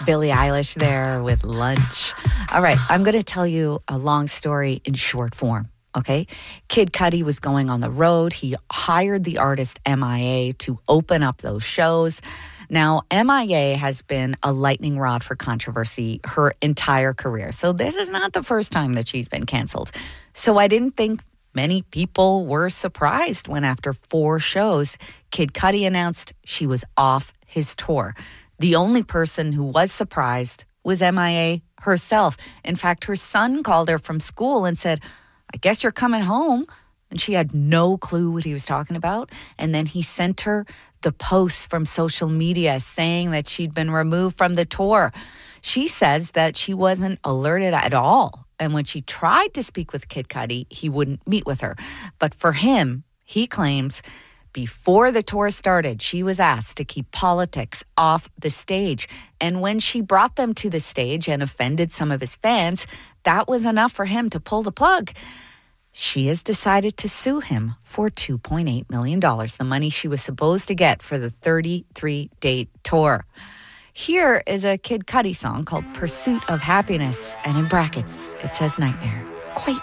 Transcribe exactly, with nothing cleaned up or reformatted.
Billie Eilish there with Lunch. All right, I'm going to tell you a long story in short form. Okay, Kid Cudi was going on the road. He hired the artist M I A to open up those shows. Now, M I A has been a lightning rod for controversy her entire career. So this is not the first time that she's been canceled. So I didn't think many people were surprised when after four shows, Kid Cudi announced she was off his tour. The only person who was surprised was M I A herself. In fact, her son called her from school and said, I guess you're coming home. And she had no clue what he was talking about. And then he sent her the posts from social media saying that she'd been removed from the tour. She says that she wasn't alerted at all. And when she tried to speak with Kid Cudi, he wouldn't meet with her. But for him, he claims before the tour started, she was asked to keep politics off the stage. And when she brought them to the stage and offended some of his fans, that was enough for him to pull the plug. She has decided to sue him for two point eight million dollars, the money she was supposed to get for the thirty-three date tour. Here is a Kid Cudi song called Pursuit of Happiness, and in brackets, it says Nightmare. Quite